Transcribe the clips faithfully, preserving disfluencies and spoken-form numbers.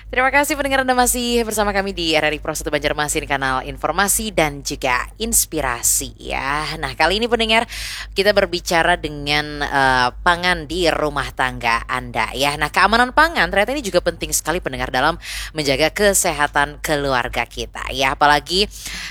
Terima kasih pendengar, Anda masih bersama kami di R R I Pro satu Banjarmasin, kanal informasi dan juga inspirasi ya. Nah, kali ini pendengar kita berbicara dengan uh, pangan di rumah tangga Anda ya. Nah, keamanan pangan ternyata ini juga penting sekali pendengar dalam menjaga kesehatan keluarga kita ya. Apalagi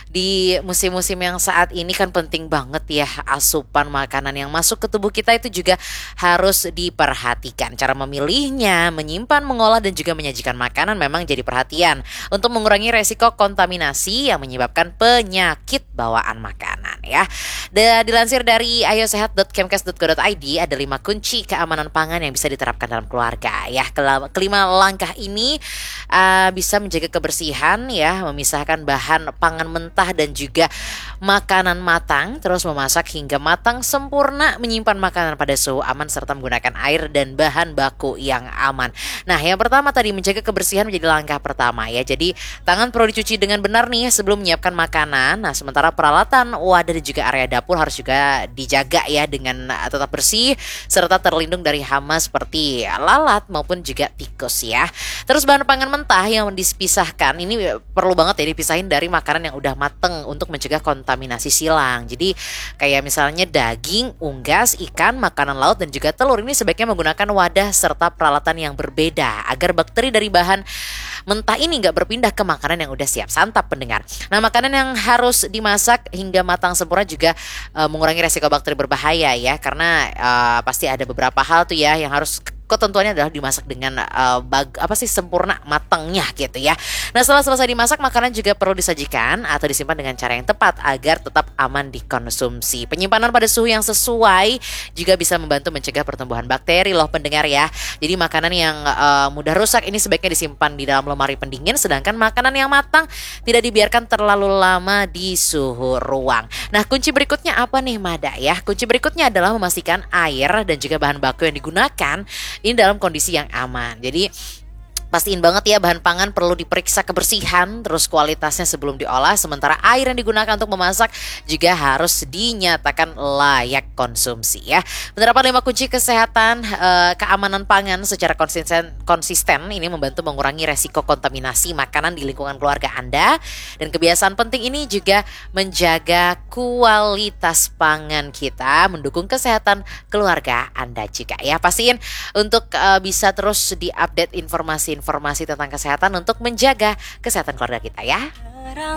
di musim-musim yang saat ini kan penting banget ya, asupan makanan yang masuk ke tubuh kita itu juga harus diperhatikan. Cara memilihnya, menyimpan, mengolah dan juga menyajikan makanan memang jadi perhatian untuk mengurangi resiko kontaminasi yang menyebabkan penyakit bawaan makanan ya. Dan dilansir dari ayo sehat dot kemkes dot go dot i d ada lima kunci keamanan pangan yang bisa diterapkan dalam keluarga ya. Kelima langkah ini uh, bisa menjaga kebersihan ya, memisahkan bahan pangan mentah dan juga makanan matang, terus memasak hingga matang sempurna, menyimpan makanan pada suhu aman serta menggunakan air dan bahan baku yang aman. Nah, yang pertama tadi menjaga kebersihan menjadi langkah pertama ya. Jadi tangan perlu dicuci dengan benar nih sebelum menyiapkan makanan. Nah, sementara peralatan wadah dan juga area dapur harus juga dijaga ya dengan tetap bersih serta terlindung dari hama seperti lalat maupun juga tikus ya. Terus bahan pangan mentah yang dipisahkan ini perlu banget ya dipisahin dari makanan yang udah mateng untuk mencegah kontaminasi silang. Jadi kayak misalnya daging, unggas, ikan, makanan laut dan juga telur ini sebaiknya menggunakan wadah serta peralatan yang berbeda agar bakteri dari bahan mentah ini nggak berpindah ke makanan yang udah siap santap pendengar. Nah, makanan yang harus dimasak hingga matang sempurna juga uh, mengurangi resiko bakteri berbahaya ya, karena uh, pasti ada beberapa hal tuh ya yang harus ketentuannya adalah dimasak dengan uh, bag, apa sih sempurna matangnya gitu ya. Nah, setelah selesai dimasak, makanan juga perlu disajikan atau disimpan dengan cara yang tepat agar tetap aman dikonsumsi. Penyimpanan pada suhu yang sesuai juga bisa membantu mencegah pertumbuhan bakteri loh pendengar ya. Jadi makanan yang uh, mudah rusak ini sebaiknya disimpan di dalam lemari pendingin, sedangkan makanan yang matang tidak dibiarkan terlalu lama di suhu ruang. Nah, kunci berikutnya apa nih Mada ya? Kunci berikutnya adalah memastikan air dan juga bahan baku yang digunakan ini dalam kondisi yang aman. Jadi pastiin banget ya bahan pangan perlu diperiksa kebersihan terus kualitasnya sebelum diolah, sementara air yang digunakan untuk memasak juga harus dinyatakan layak konsumsi ya. Penerapan lima kunci kesehatan eh, keamanan pangan secara konsisten konsisten ini membantu mengurangi resiko kontaminasi makanan di lingkungan keluarga Anda, dan kebiasaan penting ini juga menjaga kualitas pangan kita, mendukung kesehatan keluarga Anda juga ya. Pastiin untuk eh, bisa terus diupdate informasi informasi tentang kesehatan untuk menjaga kesehatan keluarga kita ya.